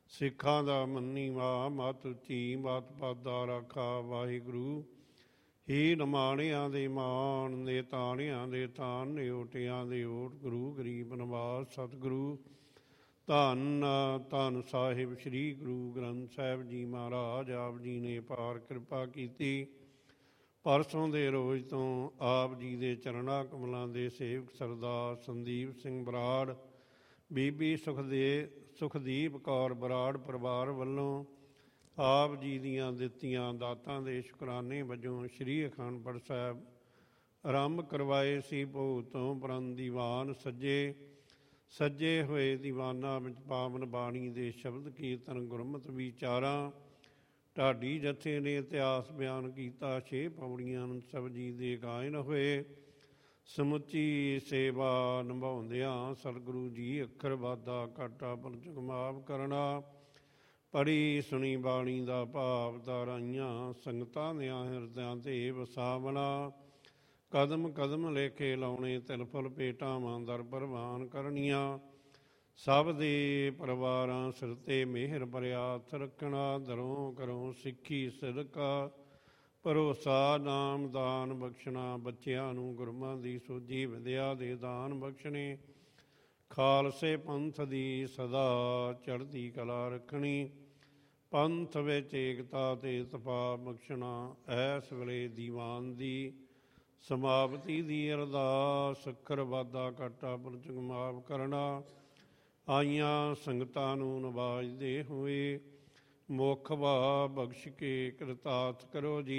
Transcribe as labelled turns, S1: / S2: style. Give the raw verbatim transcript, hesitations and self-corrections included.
S1: ਸਿੱਖਾਂ ਦਾ ਮੰਨੀ ਵਾ ਮਤ ਉੱਚੀ ਮਤ ਪਾਦਾ ਰਾਖਾ ਵਾਹਿਗੁਰੂ। ਹੀ ਨਮਾਣਿਆਂ ਦੇ ਮਾਣ ਨੇ ਤਾਣਿਆਂ ਦੇ ਤਾਣ ਨੇ ਓਟਿਆਂ ਦੇ ਓਟ ਗੁਰੂ ਗਰੀਬ ਨਿਵਾਸ ਸਤਿਗੁਰੂ। ਧੰਨ ਧੰਨ ਸਾਹਿਬ ਸ੍ਰੀ ਗੁਰੂ ਗ੍ਰੰਥ ਸਾਹਿਬ ਜੀ ਮਹਾਰਾਜ। ਆਪ ਜੀ ਨੇ ਪਾਰ ਕਿਰਪਾ ਕੀਤੀ। ਪਰਸੋਂ ਦੇ ਰੋਜ਼ ਤੋਂ ਆਪ ਜੀ ਦੇ ਚਰਨਾਂ ਕਮਲਾਂ ਦੇ ਸੇਵਕ ਸਰਦਾਰ ਸੰਦੀਪ ਸਿੰਘ ਬਰਾੜ, ਬੀਬੀ ਸੁਖਦੇ ਸੁਖਦੀਪ ਕੌਰ ਬਰਾੜ ਪਰਿਵਾਰ ਵੱਲੋਂ ਆਪ ਜੀ ਦੀਆਂ ਦਿੱਤੀਆਂ ਦਾਤਾਂ ਦੇ ਸ਼ੁਕਰਾਨੇ ਵਜੋਂ ਸ੍ਰੀ ਅਖੰਡ ਪਾਠ ਸਾਹਿਬ ਆਰੰਭ ਕਰਵਾਏ ਸੀ। ਭੋਗ ਤੋਂ ਉਪਰੰਤ ਦੀਵਾਨ ਸੱਜੇ ਸੱਜੇ ਹੋਏ ਦੀਵਾਨਾਂ ਵਿੱਚ ਪਾਵਨ ਬਾਣੀ ਦੇ ਸ਼ਬਦ ਕੀਰਤਨ ਗੁਰਮਤਿ ਵਿਚਾਰਾਂ ਢਾਡੀ ਜਥੇ ਨੇ ਇਤਿਹਾਸ ਬਿਆਨ ਕੀਤਾ। ਛੇ ਪੌੜੀਆਂ ਸਭ ਜੀ ਦੇ ਗਾਇਨ ਹੋਏ। ਸਮੁੱਚੀ ਸੇਵਾ ਨਿਭਾਉਂਦਿਆਂ ਸਤਿਗੁਰੂ ਜੀ ਅੱਖਰ ਵਾਧਾ ਘਾਟਾ ਪਰਚਕ ਮਾਫ ਕਰਨਾ। ਪੜ੍ਹੀ ਸੁਣੀ ਬਾਣੀ ਦਾ ਭਾਵ ਧਾਰਾਈਆਂ ਸੰਗਤਾਂ ਦਿਆਂ ਹਿਰਦਿਆਂ ਤੇ ਵਸਾਵਣਾ। ਕਦਮ ਕਦਮ ਲੇਖੇ ਲਾਉਣੇ ਤਿਲ ਫੁਲ ਭੇਟਾਵਾਂ ਦਰ ਪ੍ਰਵਾਨ ਕਰਨੀਆਂ। ਸਭ ਦੇ ਪਰਿਵਾਰਾਂ ਸਿਰ 'ਤੇ ਮਿਹਰ ਭਰਿਆ ਹੱਥ ਰੱਖਣਾ। ਦਰੋਂ ਕਰੋ ਸਿੱਖੀ ਸਿਦਕਾ ਭਰੋਸਾ ਨਾਮ ਦਾਨ ਬਖਸ਼ਣਾ। ਬੱਚਿਆਂ ਨੂੰ ਗੁਰਮਾਂ ਦੀ ਸੋਝੀ ਵਿਦਿਆ ਦੇ ਦਾਨ ਬਖਸ਼ਣੇ। ਖਾਲਸੇ ਪੰਥ ਦੀ ਸਦਾ ਚੜ੍ਹਦੀ ਕਲਾ ਰੱਖਣੀ। ਪੰਥ ਵਿੱਚ ਏਕਤਾ ਤੇ ਇਤਫਾਕ ਬਖਸ਼ਣਾ। ਐਸ ਵੇਲੇ ਦੀਵਾਨ ਦੀ ਸਮਾਪਤੀ ਦੀ ਅਰਦਾਸ ਅੱਖਰ ਵਾਧਾ ਘਾਟਾ ਪਰਚਕ ਮਾਫ ਕਰਨਾ। ਆਈਆਂ ਸੰਗਤਾਂ ਨੂੰ ਨਵਾਜਦੇ ਹੋਏ ਮੁੱਖ ਭਾਵ ਬਖਸ਼ ਕੇ ਕਿਰਤਾਰਥ ਕਰੋ ਜੀ।